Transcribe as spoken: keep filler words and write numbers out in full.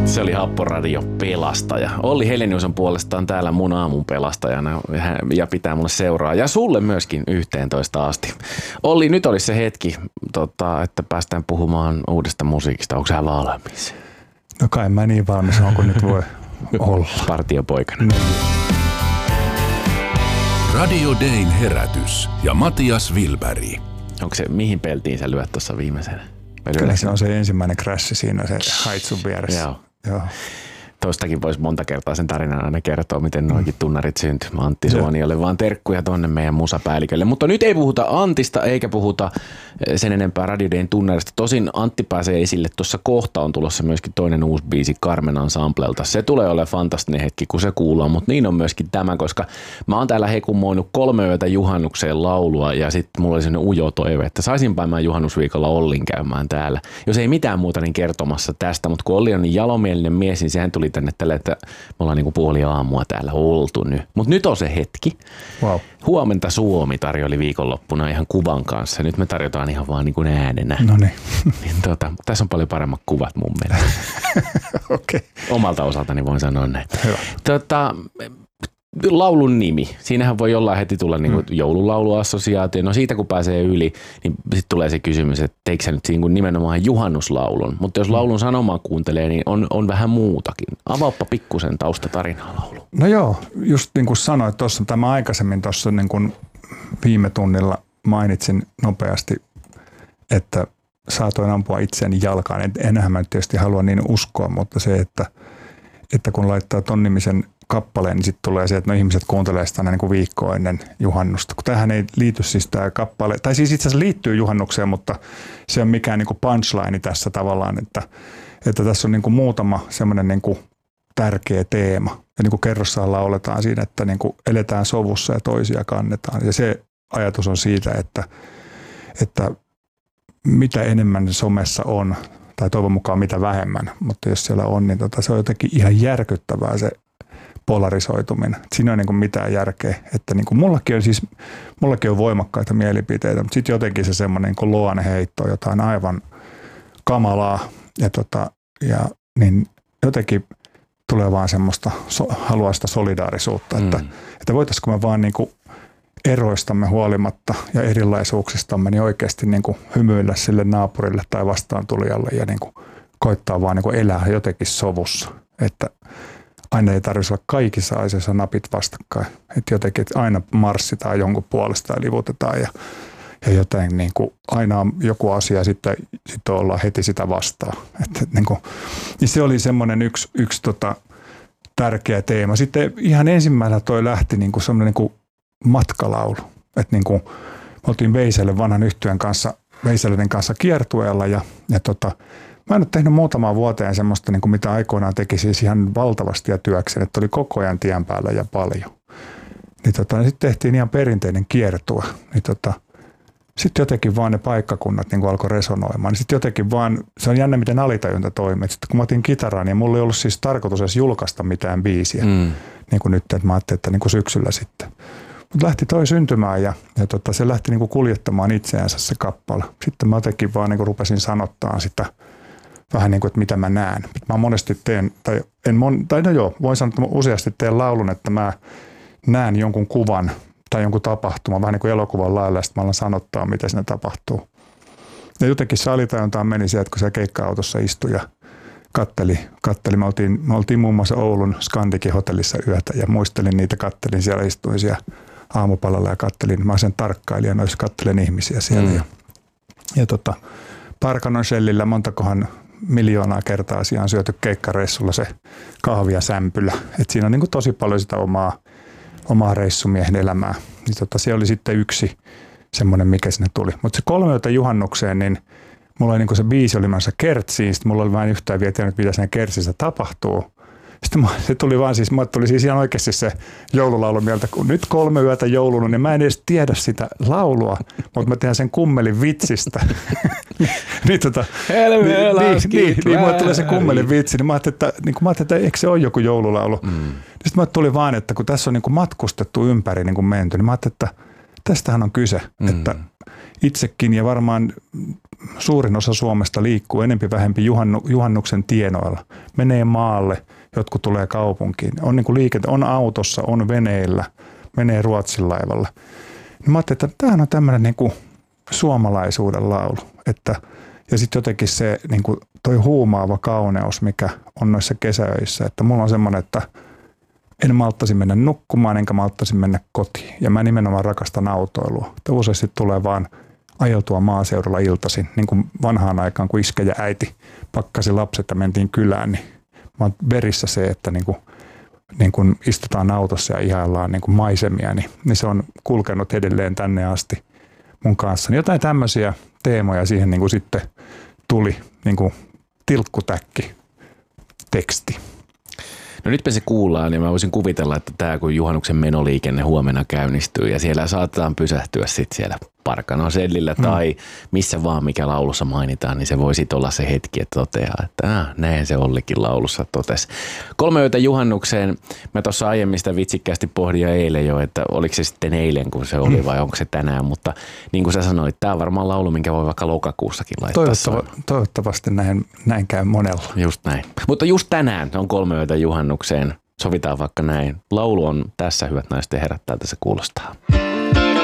Se oli Happoradio pelastaja. Olli Helenius on puolestaan täällä mun aamun pelastajana ja pitää mulle seuraa. Ja sulle myöskin yhteentoista asti. Olli, nyt olisi se hetki, tota, että päästään puhumaan uudesta musiikista. Onko sä valmis? No kai mä niin valmis on, kun nyt voi olla. Partiopoikana. Niin. Radio Dayn herätys ja Matias Wilberg. Onko se, mihin peltiin sä lyöt tuossa viimeisenä? Kyllä se on se ensimmäinen crassi siinä, se haitsun vieressä. Joo. Joo. Toistakin voisi monta kertaa sen tarinan aina kertoa, miten noikin tunnarit syntyi. Antti Suoniolle vaan terkkuja tonne meidän musapäällikölle. Mutta nyt ei puhuta Antista eikä puhuta sen enempää Radio Dayn tunnarista. Tosin Antti pääsee esille. Tuossa kohta on tulossa myöskin toinen uusi biisi Carmen Ensemblelta. Se tulee olemaan fantastinen hetki, kun se kuullaan, mutta niin on myöskin tämä, koska mä oon täällä hekumoinut kolme yötä juhannukseen laulua ja sitten mulla oli sellainen ujo toive, että saisinpä mä juhannusviikolla Ollin käymään täällä. Jos ei mitään muuta, niin kertomassa tästä, mutta kun Olli on niin jalomielinen mies, niin sehän tuli tänne tälle, että me ollaan niinku puoli aamua täällä oltu nyt. Mutta nyt on se hetki. Wow. Huomenta Suomi tarjoili viikonloppuna ihan kuvan kanssa. Nyt me tarjotaan ihan vaan niinku äänenä. No niin. tota, tässä on paljon paremmat kuvat mun mielestä. Okay. Omalta osaltani voin sanoa näin. Hyvä. Tota, laulun nimi. Siinähän voi jollain heti tulla niinku mm. joululauluassosiaatio. No siitä kun pääsee yli, niin sitten tulee se kysymys, että teikö sä nyt niinku nimenomaan juhannuslaulun. Mutta jos laulun sanomaa kuuntelee, niin on, on vähän muutakin. Avaappa pikkusen taustatarinaa laulu. No joo, just niin kuin sanoit tuossa, tämä aikaisemmin tuossa niin kuin viime tunnilla mainitsin nopeasti, että saatoin ampua itseäni jalkaan. En, enhän mä tietysti halua niin uskoa, mutta se, että, että kun laittaa ton nimisen kappaleen, niin sitten tulee se, että no ihmiset kuuntelee sitä aina niin kuin viikkoa ennen juhannusta. Kun tämähän ei liity siis tämä kappale, tai siis itse asiassa liittyy juhannukseen, mutta se on mikään niin kuin punchline tässä tavallaan, että, että tässä on niin kuin muutama semmoinen niin kuin tärkeä teema. Ja niin kuin kerrossaan lauletaan siinä, että niin kuin eletään sovussa ja toisia kannetaan. Ja se ajatus on siitä, että, että mitä enemmän somessa on, tai toivon mukaan mitä vähemmän, mutta jos siellä on, niin tota, se on jotenkin ihan järkyttävää se polarisoituminen. Siinä ei ole niin kuin mitään järkeä. Että niin kuin mullakin on siis, mullakin on voimakkaita mielipiteitä, mutta sitten jotenkin se semmoinen niin kuin luonneheitto, jotain aivan kamalaa. Ja, tota, ja niin jotenkin tulee vaan semmoista so, halua sitä solidaarisuutta, mm. että, että voitaisiko me vaan niin kuin eroistamme huolimatta ja erilaisuuksistamme niin oikeasti niin kuin hymyillä sille naapurille tai vastaantulijalle ja niin kuin koittaa vaan niin kuin elää jotenkin sovussa. Että aina ei tarvitse olla kaikissa asioissa napit vastakkain. Että jotenkin että aina marssitaan jonkun puolesta ja livutetaan ja, ja joten niin kuin aina on joku asia ja sitten, sitten ollaan heti sitä vastaan. Että, niin kuin, niin se oli semmoinen yksi, yksi tota, tärkeä teema. Sitten ihan ensimmäisenä toi lähti niin kuin semmoinen niin kuin matkalaulu. Että niin kuin me oltiin Veiselle vanhan yhtyön kanssa, Veiseleiden kanssa kiertueella ja, ja tota, mä en ole tehnyt muutamaan vuoteen semmoista, niin kuin mitä aikoinaan teki siis ihan valtavasti ja työkseen, että oli koko ajan tien päällä ja paljon. Niin tota, niin sitten tehtiin ihan perinteinen kiertue. Niin tota, sitten jotenkin vaan ne paikkakunnat niin kuin alkoi resonoimaan. Niin sitten jotenkin vaan, se on jännä miten alitajunta toimii. Sitten kun mä otin kitaraa, niin mulla ei ollut siis tarkoitus edes julkaista mitään biisiä. Mm. Niin kuin nyt, että mä ajattelin, että niin kuin syksyllä sitten. Mutta lähti toi syntymään ja, ja tota, se lähti niin kuin kuljettamaan itseänsä se kappale. Sitten mä jotenkin vaan niin kuin rupesin sanottaa sitä vähän niin kuin, että mitä mä näen. Mä monesti teen, tai, en mon, tai no joo, voin sanoa, että mä useasti teen laulun, että mä näen jonkun kuvan tai jonkun tapahtuman, vähän niin kuin elokuvan lailla, ja sitten mä alan sanottaa, mitä siinä tapahtuu. Ja jotenkin se alitajuntaan meni se, että kun se keikka-autossa istui ja katteli, katteli. Me oltiin, me oltiin muun muassa Oulun Scandikin hotellissa yötä ja muistelin niitä, kattelin siellä, istuin siellä aamupalalla ja kattelin, mä sen tarkkailijana, jos kattelen ihmisiä siellä. Mm. Ja, ja tota, Parkanon Shellillä montakohan miljoonaa kertaa siinä on syöty keikkareissulla se kahvia ja sämpylä. Et siinä on niin kuin tosi paljon sitä omaa, omaa reissumiehen elämää. Niin tota, se oli sitten yksi semmoinen, mikä sinne tuli. Mutta se kolme yötä juhannukseen, niin mulla oli niin kuin se biisi oli menossa Kertsiin. Sitten mulla oli vähän yhtään vielä tiennyt, mitä siinä Kertsissä tapahtuu. Sitten se tuli vaan siis, mulle tuli siis ihan oikeasti se joululaulu mieltä, kun nyt kolme yötä jouluna, niin mä en edes tiedä sitä laulua, mutta mä tehdään sen kummelin vitsistä. niin tota, niin, niin, niin, niin mulle tuli se kummelin vitsi, niin mä ajattelin, että, niin mä ajattelin, että eikö se ole joku joululaulu. Mm. Sitten mulle tuli vaan, että kun tässä on niin kuin matkustettu ympäri niin kuin menty, niin mä ajattelin, että tästähän on kyse, mm. että itsekin ja varmaan suurin osa Suomesta liikkuu enempi vähempi juhannu, juhannuksen tienoilla. Menee maalle, jotkut tulee kaupunkiin. On niin kuin liikente, on autossa, on veneillä, menee Ruotsin laivalla. Niin mä ajattelin, että tämähän on tämmöinen niin kuin suomalaisuuden laulu. Että, ja sitten jotenkin se niin kuin toi huumaava kauneus, mikä on noissa kesäöissä. Että mulla on semmoinen, että en malttaisi mennä nukkumaan, enkä malttaisi mennä kotiin. Ja mä nimenomaan rakastan autoilua. Että useasti tulee vaan ajeltua maaseudulla iltaisin, niin kuin vanhaan aikaan, kun iskä ja äiti pakkasi lapset ja mentiin kylään, niin mä oon verissä se, että niin kuin, niin kuin istutaan autossa ja ihaillaan niin kuin maisemia, niin, niin se on kulkenut edelleen tänne asti mun kanssa. Jotain tämmöisiä teemoja siihen niin kuin sitten tuli, niin kuin tilkkutäkki teksti. No nyt me se kuullaan ja mä voisin kuvitella, että tämä kun juhannuksen menoliikenne huomenna käynnistyy ja siellä saatetaan pysähtyä sitten siellä Parkanosellillä mm. tai missä vaan mikä laulussa mainitaan, niin se voi sitten olla se hetki, että toteaa, että äh, näin se Ollikin laulussa totesi. Kolme yötä juhannukseen. Mä tuossa aiemmin sitä vitsikkäästi pohdin ja eilen jo, että oliko se sitten eilen kun se oli vai onko se tänään, mutta niin kuin sä sanoit, tämä on varmaan laulu, minkä voi vaikka lokakuussakin laittaa. Toivottava, toivottavasti näin, näin käy monella. Just näin. Mutta just tänään on kolme yötä juhannukseen. Sovitaan vaikka näin. Laulu on tässä, hyvät naiset ja herrat, tältä se kuulostaa.